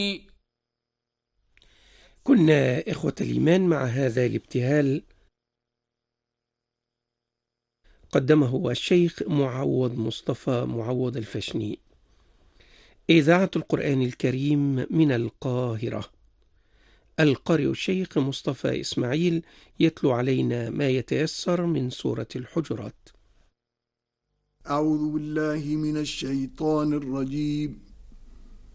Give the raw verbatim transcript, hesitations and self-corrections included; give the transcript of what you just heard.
كنا إخوة الإيمان مع هذا الابتهال قدمه الشيخ معوض مصطفى معوض الفشني. إذاعة القرآن الكريم من القاهرة. القارئ الشيخ مصطفى إسماعيل يتلو علينا ما يتيسر من سورة الحجرات. أعوذ بالله من الشيطان الرجيم.